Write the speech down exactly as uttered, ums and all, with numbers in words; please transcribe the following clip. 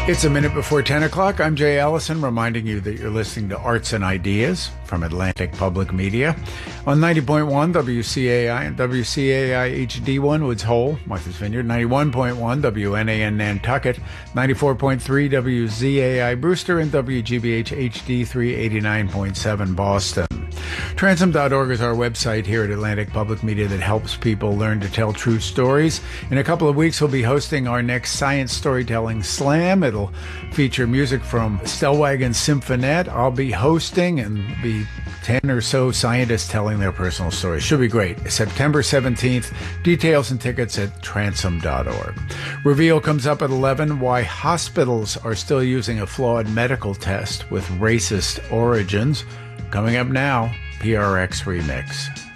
It's a minute before ten o'clock. I'm Jay Allison, reminding you that you're listening to Arts and Ideas from Atlantic Public Media on ninety point one W C A I and W C A I H D one Woods Hole, Martha's Vineyard, ninety-one point one W N A N Nantucket, ninety-four point three W Z A I Brewster, and W G B H H D three eighty-nine point seven Boston. Transom dot org is our website here at Atlantic Public Media that helps people learn to tell true stories. In a couple of weeks, we'll be hosting our next Science Storytelling Slam. It'll feature music from Stellwagen Symphonette. I'll be hosting and be ten or so scientists telling their personal stories. Should be great. September seventeenth. Details and tickets at Transom dot org. Reveal comes up at eleven. Why hospitals are still using a flawed medical test with racist origins. Coming up now, P R X Remix.